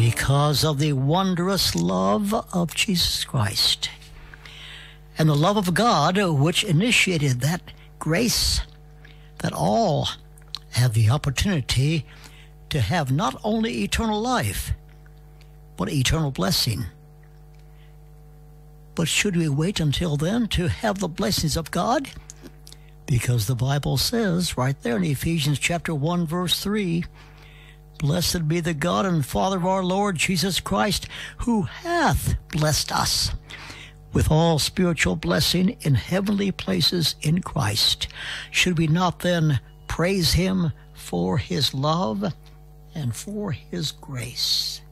because of the wondrous love of Jesus Christ and the love of God which initiated that grace, that all have the opportunity to have not only eternal life, but eternal blessing. But should we wait until then to have the blessings of God? Because the Bible says right there in Ephesians chapter 1, verse 3, "Blessed be the God and Father of our Lord Jesus Christ, who hath blessed us with all spiritual blessing in heavenly places in Christ." Should we not then praise him for his love and for his grace?